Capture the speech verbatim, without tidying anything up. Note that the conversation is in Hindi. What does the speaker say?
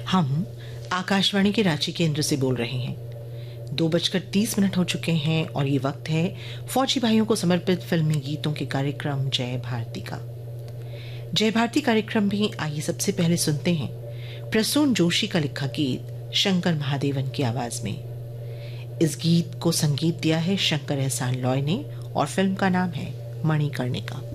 हम आकाशवाणी के रांची केंद्र से बोल रहे हैं। दो बजकर तीस मिनट हो चुके हैं और ये वक्त है फौजी भाइयों को समर्पित फिल्मी गीतों के कार्यक्रम जय भारती का। जय भारती कार्यक्रम में आइए सबसे पहले सुनते हैं प्रसून जोशी का लिखा गीत शंकर महादेवन की आवाज में। इस गीत को संगीत दिया है शंकर एहसान लॉय ने और फिल्म का नाम है मणिकर्णिका।